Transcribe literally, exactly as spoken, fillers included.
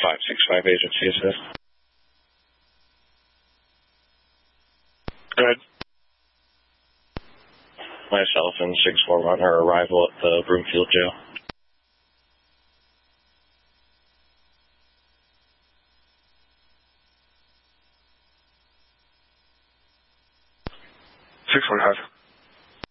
five six five agency assist. Go ahead. Myself and six four one are arrival at the Broomfield jail. six one five.